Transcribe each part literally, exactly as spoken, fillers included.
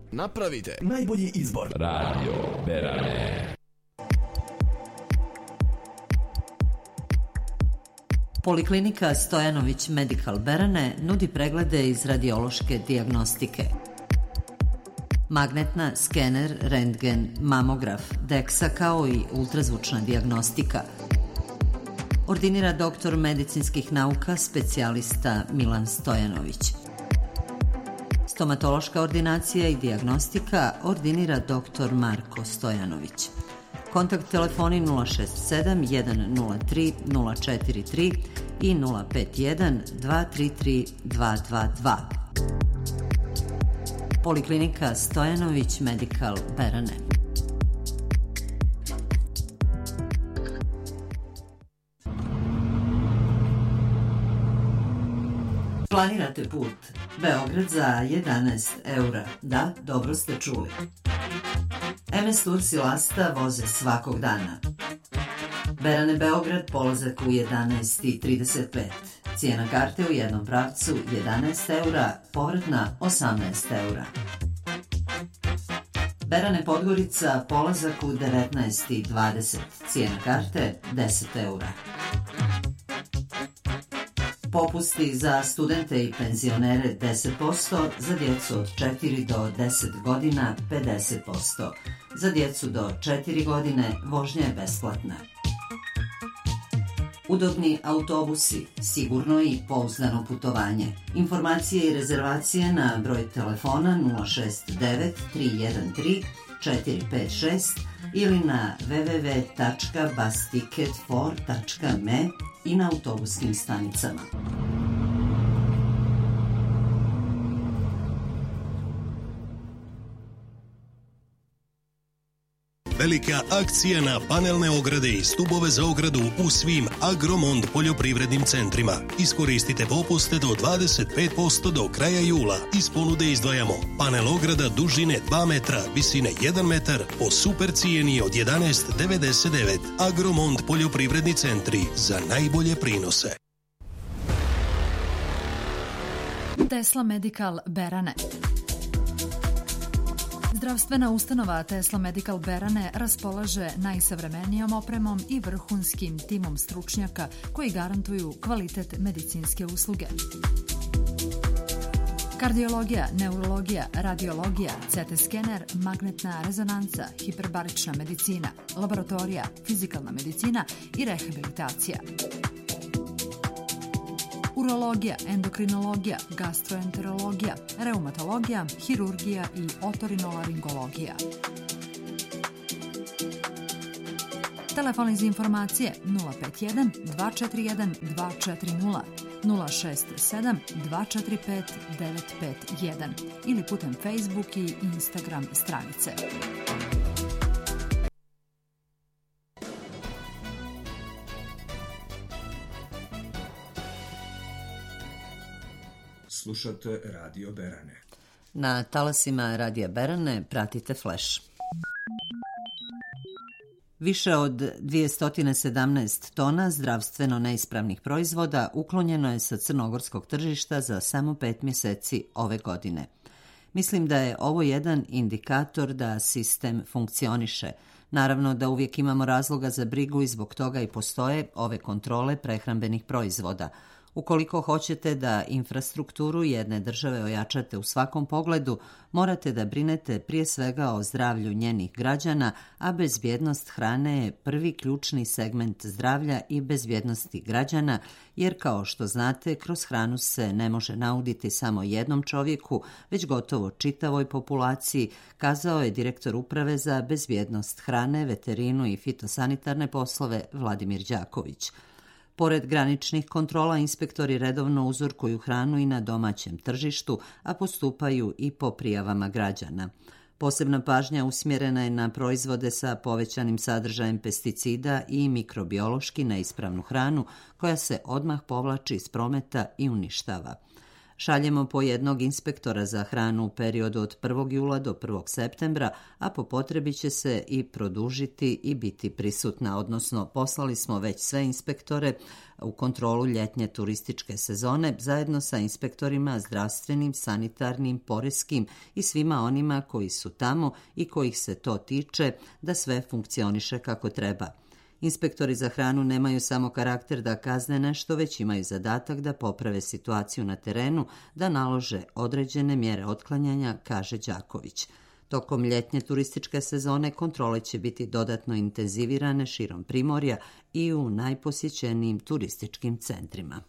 Napravite najbolji izbor. Radio Berane. Poliklinika Stojanović Medical Berane nudi preglede iz radiološke dijagnostike. Magnetna, skener, rentgen, mamograf, deksa kao i ultrazvučna dijagnostika. Ordinira doktor medicinskih nauka, specijalista Milan Stojanović. Stomatološka ordinacija i dijagnostika ordinira doktor Marko Stojanović. Kontakt telefoni nula šest sedam jedan nula tri nula četiri tri i nula pet jedan dva tri tri dva dva dva. Poliklinika Stojanović Medical Berane. Planirate put Beograd za jedanaest eura. Da, dobro ste čuli. em es Tours i Lasta voze svakog dana. Berane Beograd, polazak u jedanaest i trideset pet. Cijena karte u jednom pravcu jedanaest eura, povratna osamnaest eura. Berane Podgorica, polazak u devetnaest i dvadeset. Cijena karte deset eura. Popusti za studente i penzionere deset posto, za djecu od četiri do deset godina pedeset posto. Za djecu do četiri godine vožnja je besplatna. Udobni autobusi, sigurno i pouzdano putovanje. Informacije i rezervacije na broj telefona nula šest devet tri jedan tri četiri pet šest ili na w w w tačka bus ticket for tačka me i na autobuskim stanicama. Velika akcija na panelne ograde i stubove za ogradu u svim Agromond poljoprivrednim centrima. Iskoristite popuste do dvadeset pet posto do kraja jula. Iz ponude izdvajamo panel ograda dužine dva metra, visine jedan metar po super cijeni od jedanaest devedeset devet. Agromond poljoprivredni centri za najbolje prinose. Tesla Medical Berane. Zdravstvena ustanova Tesla Medical Berane raspolaže najsavremenijom opremom i vrhunskim timom stručnjaka koji garantuju kvalitet medicinske usluge. Kardiologija, neurologija, radiologija, ce te skener, magnetna rezonanca, hiperbarična medicina, laboratorija, fizikalna medicina i rehabilitacija. Urologija, endokrinologija, gastroenterologija, reumatologija, hirurgija i otorinolaringologija. Telefon iz informacije nula pet jedan dva četiri jedan dva četiri nula, nula šest sedam dva četiri pet devet pet jedan ili putem Facebook i Instagram stranice. Slušate Radio Berane. Na talasima Radija Berane pratite Flash. Više od dvjesto sedamnaest tona zdravstveno neispravnih proizvoda uklonjeno je sa crnogorskog tržišta za samo pet mjeseci ove godine. Mislim da je ovo jedan indikator da sistem funkcioniše. Naravno da uvijek imamo razloga za brigu i zbog toga i postoje ove kontrole prehrambenih proizvoda. Ukoliko hoćete da infrastrukturu jedne države ojačate u svakom pogledu, morate da brinete prije svega o zdravlju njenih građana, a bezbjednost hrane je prvi ključni segment zdravlja i bezbjednosti građana, jer kao što znate, kroz hranu se ne može nauditi samo jednom čovjeku, već gotovo čitavoj populaciji, kazao je direktor Uprave za bezbjednost hrane, veterinu i fitosanitarne poslove Vladimir Đaković. Pored graničnih kontrola, inspektori redovno uzorkuju hranu i na domaćem tržištu, a postupaju i po prijavama građana. Posebna pažnja usmjerena je na proizvode sa povećanim sadržajem pesticida i mikrobiološki neispravnu hranu, koja se odmah povlači iz prometa i uništava. Šaljemo po jednog inspektora za hranu u periodu od prvog jula do prvog septembra, a po potrebi će se i produžiti i biti prisutna, odnosno poslali smo već sve inspektore u kontrolu ljetnje turističke sezone zajedno sa inspektorima zdravstvenim, sanitarnim, poreskim i svima onima koji su tamo i kojih se to tiče da sve funkcioniše kako treba. Inspektori za hranu nemaju samo karakter da kazne nešto, već imaju zadatak da poprave situaciju na terenu, da nalože određene mjere otklanjanja, kaže Đaković. Tokom ljetnje turističke sezone kontrole će biti dodatno intenzivirane širom Primorja i u najposjećenijim turističkim centrima.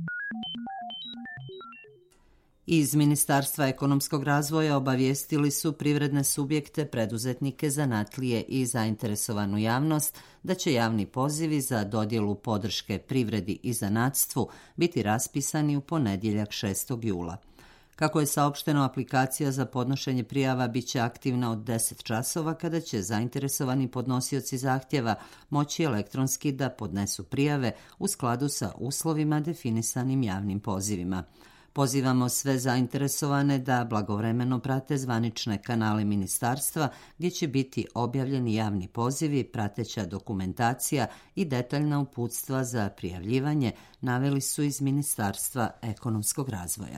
Iz Ministarstva ekonomskog razvoja obavijestili su privredne subjekte, preduzetnike, zanatlije i zainteresovanu javnost da će javni pozivi za dodjelu podrške privredi i zanatstvu biti raspisani u ponedjeljak šestog jula. Kako je saopšteno, aplikacija za podnošenje prijava bit će aktivna od deset časova, kada će zainteresovani podnosioci zahtjeva moći elektronski da podnesu prijave u skladu sa uslovima definisanim javnim pozivima. Pozivamo sve zainteresovane da blagovremeno prate zvanične kanale ministarstva, gdje će biti objavljeni javni pozivi, prateća dokumentacija i detaljna uputstva za prijavljivanje, naveli su iz Ministarstva ekonomskog razvoja.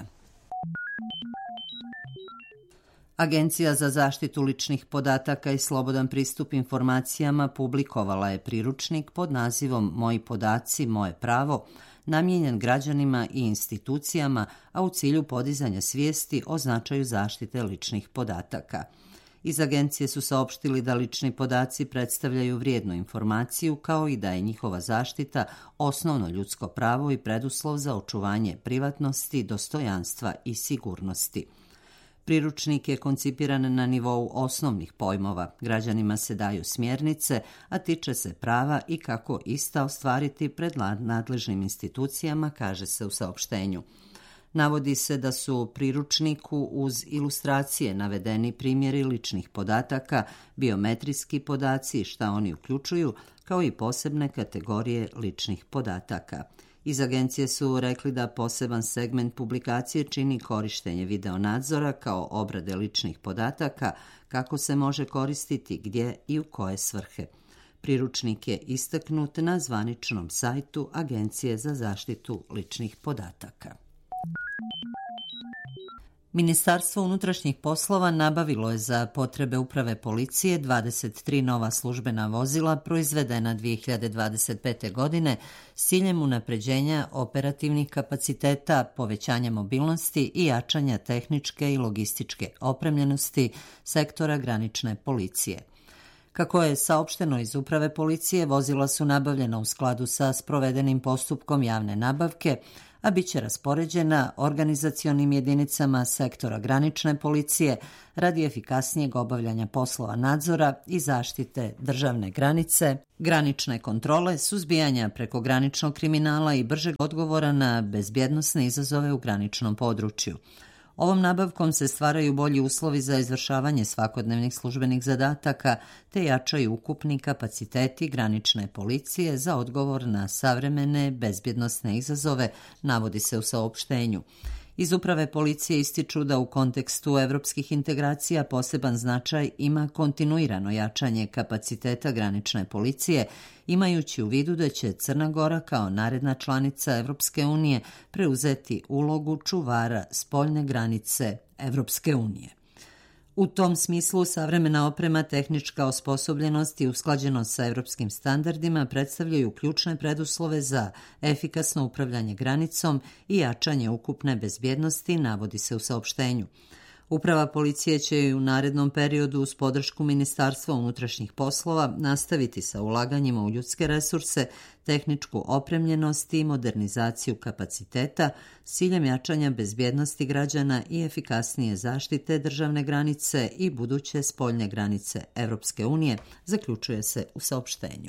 Agencija za zaštitu ličnih podataka i slobodan pristup informacijama publikovala je priručnik pod nazivom Moji podaci, moje pravo, namijenjen građanima i institucijama, a u cilju podizanja svijesti o značaju zaštite ličnih podataka. Iz agencije su saopštili da lični podaci predstavljaju vrijednu informaciju, kao i da je njihova zaštita osnovno ljudsko pravo i preduslov za očuvanje privatnosti, dostojanstva i sigurnosti. Priručnik je koncipiran na nivou osnovnih pojmova. Građanima se daju smjernice, a tiče se prava i kako ista ostvariti pred nadležnim institucijama, kaže se u saopštenju. Navodi se da su u priručniku uz ilustracije navedeni primjeri ličnih podataka, biometrijski podaci i šta oni uključuju, kao i posebne kategorije ličnih podataka. Iz agencije su rekli da poseban segment publikacije čini korištenje videonadzora kao obrade ličnih podataka, kako se može koristiti, gdje i u koje svrhe. Priručnik je istaknut na zvaničnom sajtu Agencije za zaštitu ličnih podataka. Ministarstvo unutrašnjih poslova nabavilo je za potrebe uprave policije dvadeset tri nova službena vozila proizvedena dvije hiljade dvadeset pete. godine s ciljem unapređenja operativnih kapaciteta, povećanja mobilnosti i jačanja tehničke i logističke opremljenosti sektora granične policije. Kako je saopšteno iz uprave policije, vozila su nabavljena u skladu sa sprovedenim postupkom javne nabavke, a bit će raspoređena organizacionim jedinicama sektora granične policije radi efikasnijeg obavljanja poslova nadzora i zaštite državne granice, granične kontrole, suzbijanja prekograničnog kriminala i bržeg odgovora na bezbjednosne izazove u graničnom području. Ovom nabavkom se stvaraju bolji uslovi za izvršavanje svakodnevnih službenih zadataka te jačaju ukupni kapaciteti granične policije za odgovor na savremene bezbjednosne izazove, navodi se u saopštenju. Iz uprave policije ističu da u kontekstu evropskih integracija poseban značaj ima kontinuirano jačanje kapaciteta granične policije, imajući u vidu da će Crna Gora kao naredna članica Evropske unije preuzeti ulogu čuvara spoljne granice Evropske unije. U tom smislu savremena oprema, tehnička osposobljenost i usklađenost sa evropskim standardima predstavljaju ključne preduslove za efikasno upravljanje granicom i jačanje ukupne bezbjednosti, navodi se u saopštenju. Uprava policije će i u narednom periodu uz podršku Ministarstva unutrašnjih poslova nastaviti sa ulaganjima u ljudske resurse, tehničku opremljenost i modernizaciju kapaciteta s ciljem jačanja bezbjednosti građana i efikasnije zaštite državne granice i buduće spoljne granice Evropske unije, zaključuje se u saopštenju.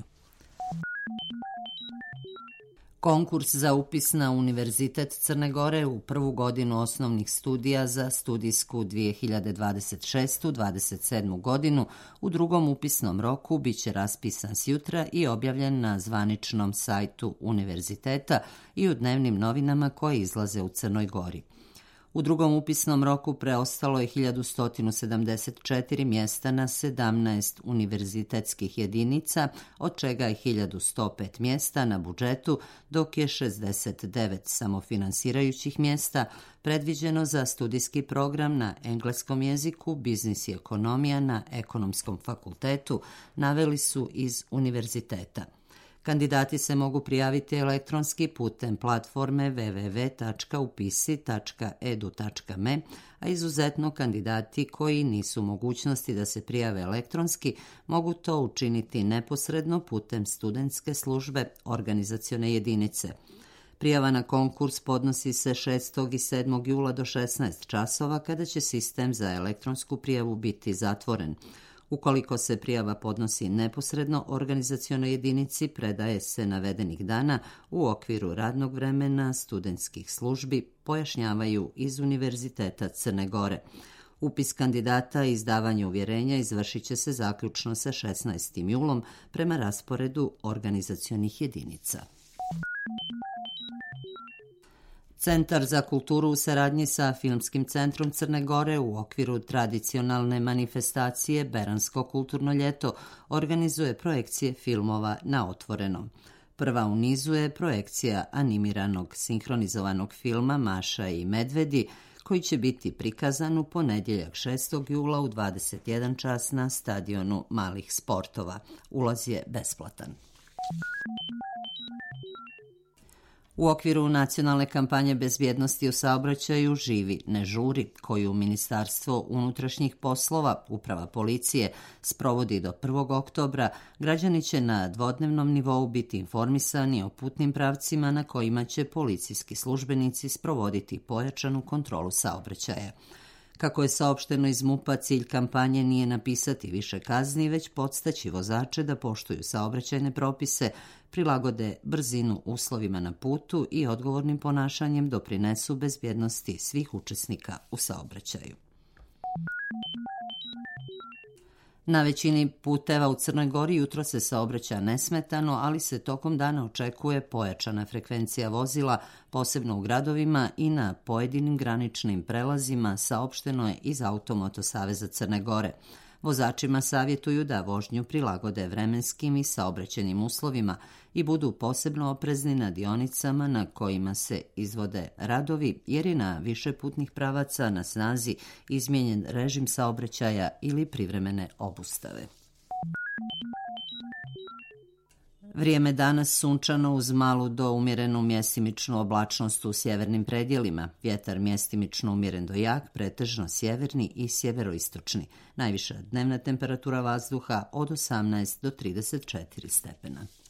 Konkurs za upis na Univerzitet Crne Gore u prvu godinu osnovnih studija za studijsku dvije hiljade dvadeset šeste dvadeset sedme. godinu u drugom upisnom roku biće raspisan sjutra i objavljen na zvaničnom sajtu univerziteta i u dnevnim novinama koje izlaze u Crnoj Gori. U drugom upisnom roku preostalo je hiljadu sto sedamdeset četiri mjesta na sedamnaest univerzitetskih jedinica, od čega je hiljadu sto pet mjesta na budžetu, dok je šezdeset devet samofinansirajućih mjesta predviđeno za studijski program na engleskom jeziku, biznis i ekonomija na ekonomskom fakultetu, naveli su iz univerziteta. Kandidati se mogu prijaviti elektronski putem platforme w w w tačka upisi tačka e d u tačka m e, a izuzetno kandidati koji nisu u mogućnosti da se prijave elektronski mogu to učiniti neposredno putem studentske službe organizacione jedinice. Prijava na konkurs podnosi se šestog i sedmog jula do šesnaest časova, kada će sistem za elektronsku prijavu biti zatvoren. Ukoliko se prijava podnosi neposredno organizacionoj jedinici, predaje se navedenih dana u okviru radnog vremena studentskih službi, pojašnjavaju iz Univerziteta Crne Gore. Upis kandidata i izdavanje uvjerenja izvršit će se zaključno sa šesnaestim julom prema rasporedu organizacionih jedinica. Centar za kulturu u saradnji sa Filmskim centrom Crne Gore u okviru tradicionalne manifestacije Beransko kulturno ljeto organizuje projekcije filmova na otvorenom. Prva u nizu je projekcija animiranog sinhronizovanog filma Maša i medvedi, koji će biti prikazan u ponedjeljak šestog jula u dvadeset jedan čas na stadionu malih sportova. Ulaz je besplatan. U okviru nacionalne kampanje bezbjednosti u saobraćaju Živi, ne žuri, koju Ministarstvo unutrašnjih poslova, Uprava policije, sprovodi do prvog oktobra, građani će na dvodnevnom nivou biti informisani o putnim pravcima na kojima će policijski službenici sprovoditi pojačanu kontrolu saobraćaja. Kako je saopšteno iz MUP-a, cilj kampanje nije napisati više kazni, već podstaći vozače da poštuju saobraćajne propise, prilagode brzinu uslovima na putu i odgovornim ponašanjem doprinesu bezbjednosti svih učesnika u saobraćaju. Na većini puteva u Crnoj Gori jutro se saobraća nesmetano, ali se tokom dana očekuje pojačana frekvencija vozila, posebno u gradovima i na pojedinim graničnim prelazima, saopšteno je iz Automoto saveza Crne Gore. Vozačima savjetuju da vožnju prilagode vremenskim i saobraćajnim uslovima i budu posebno oprezni na dionicama na kojima se izvode radovi, jer je na više putnih pravaca na snazi izmijenjen režim saobraćaja ili privremene obustave. Vrijeme danas sunčano uz malu do umjerenu mjestimičnu oblačnost u sjevernim predjelima. Vjetar mjestimično umjeren do jak, pretežno sjeverni i sjeveroistočni. Najviša dnevna temperatura vazduha od osamnaest do trideset četiri stepena.